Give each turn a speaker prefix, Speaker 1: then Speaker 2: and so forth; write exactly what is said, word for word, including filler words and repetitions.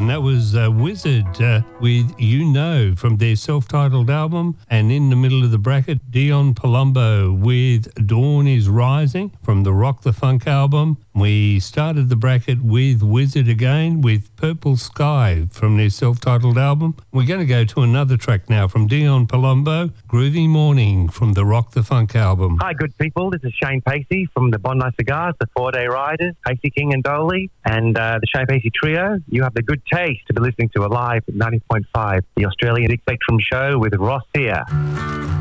Speaker 1: and that was uh, Wizard uh, with You Know from their self-titled album. And in the middle of the bracket, Dion Palumbo with Dawn is Rising from the Rock the Funk album. We started the bracket with Wizard again with Purple Sky from their self-titled album. We're going to go to another track now from Dion Palumbo, Groovy Morning from the Rock the Funk album.
Speaker 2: Hi, good people. This is Shane Pacey from the Bondi Cigars, the Four Day Riders, Pacey King and Dolly, and uh, the Shane Pacey Trio. You have the good taste to be listening to a live ninety point five, the Australian Big Spectrum Show with Ross here.